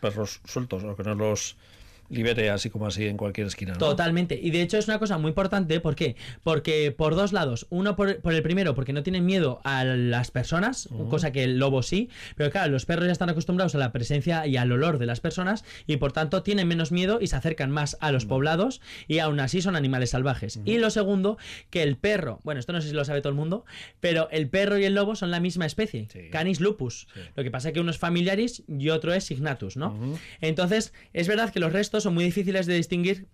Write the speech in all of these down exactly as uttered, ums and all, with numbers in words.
perros sueltos o que no los libere así como así en cualquier esquina, ¿no? Totalmente. Y de hecho es una cosa muy importante. ¿Por qué? Porque por dos lados. Uno por, por el primero, porque no tienen miedo a las personas, uh-huh. cosa que el lobo sí. Pero claro, los perros ya están acostumbrados a la presencia y al olor de las personas y por tanto tienen menos miedo y se acercan más a los uh-huh. poblados y aún así son animales salvajes. Uh-huh. Y lo segundo, que el perro, bueno, esto no sé si lo sabe todo el mundo, pero el perro y el lobo son la misma especie. Sí. Canis lupus. Sí. Lo que pasa es que uno es familiaris y otro es signatus, ¿no? Uh-huh. Entonces, es verdad que los restos son muy difíciles de distinguir,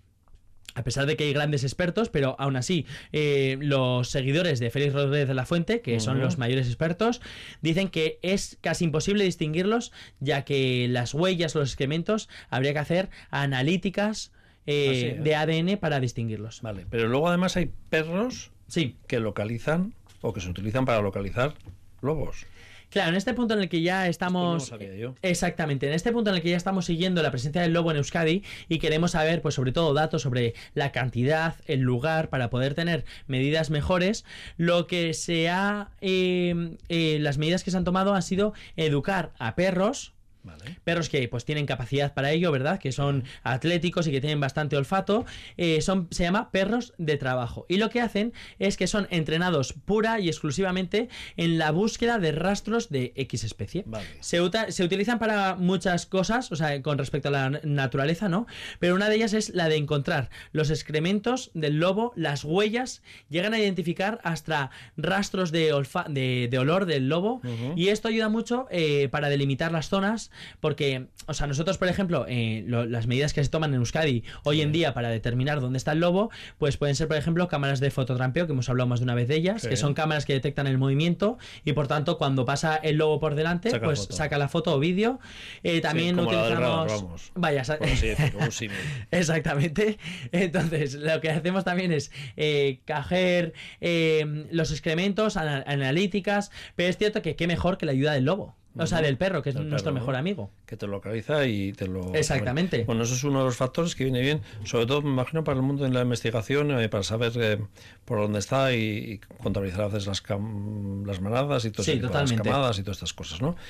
a pesar de que hay grandes expertos, pero aún así eh, los seguidores de Félix Rodríguez de la Fuente, que uh-huh. son los mayores expertos, dicen que es casi imposible distinguirlos, ya que las huellas, los excrementos, habría que hacer analíticas eh, Así, ¿eh? de A D N para distinguirlos. Vale, pero luego además hay perros sí. que localizan o que se utilizan para localizar lobos. Claro, en este punto en el que ya estamos... Esto no lo sabía yo. Exactamente, en este punto en el que ya estamos siguiendo la presencia del lobo en Euskadi y queremos saber, pues sobre todo, datos sobre la cantidad, el lugar, para poder tener medidas mejores, lo que se ha... Eh, eh, las medidas que se han tomado han sido educar a perros... Vale. Perros que pues tienen capacidad para ello, ¿verdad? Que son atléticos y que tienen bastante olfato. Eh, son, se llama perros de trabajo. Y lo que hacen es que son entrenados pura y exclusivamente en la búsqueda de rastros de X especie. Vale. Se, uta, se utilizan para muchas cosas, o sea, con respecto a la naturaleza, ¿no? Pero una de ellas es la de encontrar los excrementos del lobo, las huellas, llegan a identificar hasta rastros de, olfa de, de olor del lobo. Uh-huh. Y esto ayuda mucho eh, para delimitar las zonas. Porque, o sea, nosotros, por ejemplo, eh, lo, las medidas que se toman en Euskadi hoy sí. en día para determinar dónde está el lobo, pues pueden ser, por ejemplo, cámaras de fototrampeo, que hemos hablado más de una vez de ellas, sí. que son cámaras que detectan el movimiento y, por tanto, cuando pasa el lobo por delante, saca pues foto. saca la foto o vídeo. Eh, también sí, como utilizamos... La del radar, vamos. Vaya, sa... bueno, sí, como un símil. Exactamente. Entonces, lo que hacemos también es eh, cajer eh, los excrementos, anal analíticas, pero es cierto que qué mejor que la ayuda del lobo. O sea, del perro, que es nuestro perro, mejor amigo. Que te localiza y te lo... Exactamente. Bueno, eso es uno de los factores que viene bien, sobre todo, me imagino, para el mundo de la investigación, eh, para saber eh, por dónde está y, y contabilizar a veces las, cam las manadas y todo sí, eso, las camadas y todas estas cosas, ¿no?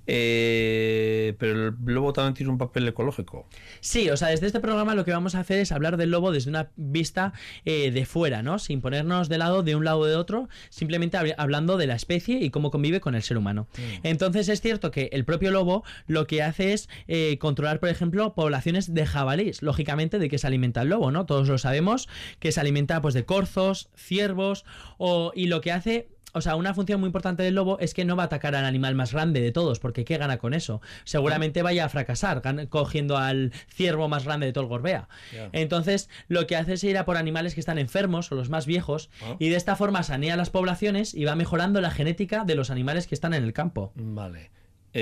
Eh, pero el lobo también tiene un papel ecológico. Sí, o sea, desde este programa lo que vamos a hacer es hablar del lobo desde una vista eh, de fuera, ¿no? Sin ponernos de lado de un lado o de otro, simplemente hab hablando de la especie y cómo convive con el ser humano. Mm. Entonces, es cierto que el propio lobo lo que hace es eh, controlar, por ejemplo, poblaciones de jabalís. Lógicamente, ¿de qué se alimenta el lobo, no? Todos lo sabemos, que se alimenta pues de corzos, ciervos, o, y lo que hace... O sea, una función muy importante del lobo es que no va a atacar al animal más grande de todos, porque ¿qué gana con eso? Seguramente vaya a fracasar cogiendo al ciervo más grande de todo el Gorbea. Yeah. Entonces, lo que hace es ir a por animales que están enfermos o los más viejos, ¿ah? Y de esta forma sanea las poblaciones y va mejorando la genética de los animales que están en el campo. Vale.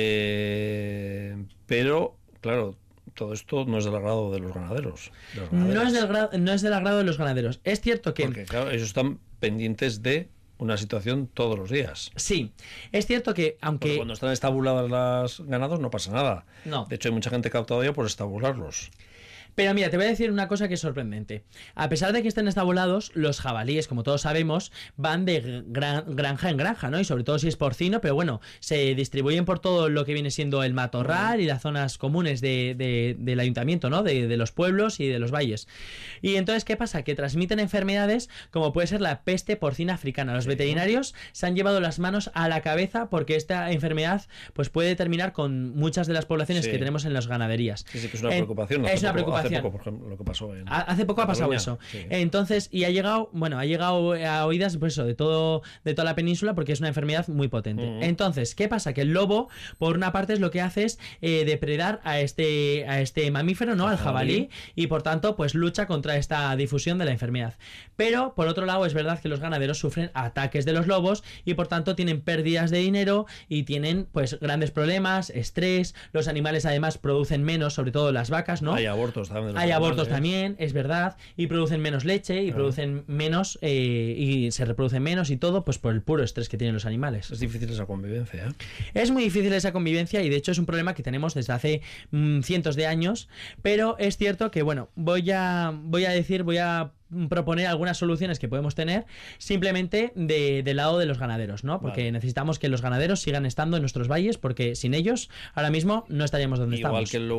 Eh, pero, claro... Todo esto no es del agrado de los ganaderos. De los no, es del grado, no es del agrado de los ganaderos. Es cierto que... Porque, claro, ellos están pendientes de una situación todos los días. Sí, es cierto que aunque... Porque cuando están estabuladas las ganados no pasa nada. No. De hecho, hay mucha gente que ha optado ya por estabularlos. Pero mira, te voy a decir una cosa que es sorprendente. A pesar de que estén estabulados, los jabalíes, como todos sabemos, van de gran, granja en granja, ¿no? Y sobre todo si es porcino, pero bueno, se distribuyen por todo lo que viene siendo el matorral y las zonas comunes de, de, del ayuntamiento, ¿no? De, de los pueblos y de los valles. Y entonces, ¿qué pasa? Que transmiten enfermedades como puede ser la peste porcina africana. Los veterinarios se han llevado las manos a la cabeza porque esta enfermedad pues puede terminar con muchas de las poblaciones sí. que tenemos en las ganaderías. Sí, sí, que es una preocupación. Es una preocupación. Hace poco, por ejemplo, lo que pasó en hace poco ha pasado eso. Sí. Entonces, y ha llegado, bueno, ha llegado a oídas pues eso, de todo, de toda la península porque es una enfermedad muy potente. Uh-huh. Entonces, ¿qué pasa? Que el lobo, por una parte, es lo que hace es eh, depredar a este, a este mamífero, ¿no? Al jabalí, y por tanto, pues lucha contra esta difusión de la enfermedad. Pero, por otro lado, es verdad que los ganaderos sufren ataques de los lobos y por tanto tienen pérdidas de dinero y tienen pues grandes problemas, estrés. Los animales además producen menos, sobre todo las vacas, ¿no? Hay abortos también. Hay abortos ¿eh? también, es verdad, y producen menos leche y ah. producen menos eh, y se reproducen menos y todo pues por el puro estrés que tienen los animales. Es difícil esa convivencia, ¿eh? Es muy difícil esa convivencia y de hecho es un problema que tenemos desde hace mmm, cientos de años, pero es cierto que bueno, voy a voy a decir, voy a proponer algunas soluciones que podemos tener simplemente de, del lado de los ganaderos, ¿no? Porque vale. necesitamos que los ganaderos sigan estando en nuestros valles porque sin ellos ahora mismo no estaríamos donde Igual estamos. Que el